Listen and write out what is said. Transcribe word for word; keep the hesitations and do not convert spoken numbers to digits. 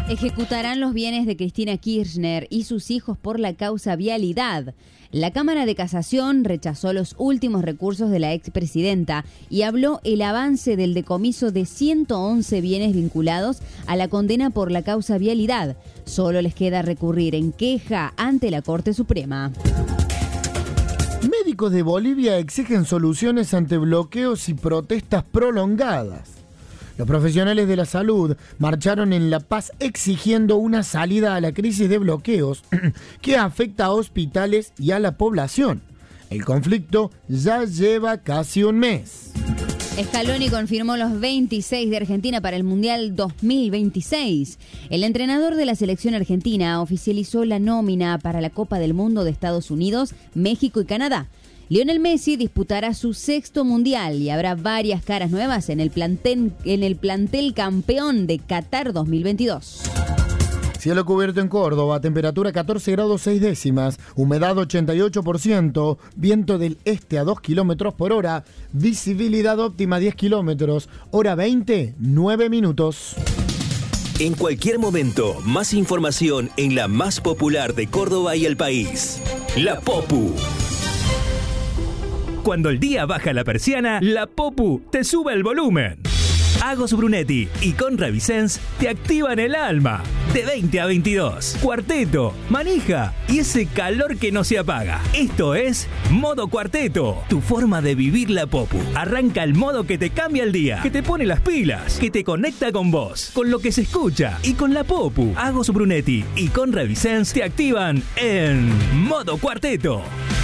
Ejecutarán los bienes de Cristina Kirchner y sus hijos por la causa vialidad. La Cámara de Casación rechazó los últimos recursos de la expresidenta y habló el avance del decomiso de ciento once bienes vinculados a la condena por la causa vialidad. Solo les queda recurrir en queja ante la Corte Suprema. Médicos de Bolivia exigen soluciones ante bloqueos y protestas prolongadas. Los profesionales de la salud marcharon en La Paz exigiendo una salida a la crisis de bloqueos que afecta a hospitales y a la población. El conflicto ya lleva casi un mes. Scaloni confirmó los veintiséis de Argentina para el Mundial dos mil veintiséis. El entrenador de la selección argentina oficializó la nómina para la Copa del Mundo de Estados Unidos, México y Canadá. Lionel Messi disputará su sexto mundial y habrá varias caras nuevas en el plantel, en el plantel campeón de Qatar dos mil veintidós. Cielo cubierto en Córdoba, temperatura catorce grados seis décimas, humedad ochenta y ocho por ciento, viento del este a dos kilómetros por hora, visibilidad óptima diez kilómetros, hora veinte, nueve minutos. En cualquier momento, más información en la más popular de Córdoba y el país. La Popu. Cuando el día baja la persiana, la Popu te sube el volumen. Agos Brunetti y Conra Vicens te activan el alma. De veinte a veintidós. Cuarteto, manija y ese calor que no se apaga. Esto es Modo Cuarteto, tu forma de vivir la Popu. Arranca el modo que te cambia el día, que te pone las pilas, que te conecta con vos, con lo que se escucha y con la Popu. Agos Brunetti y Conra Vicens te activan en Modo Cuarteto.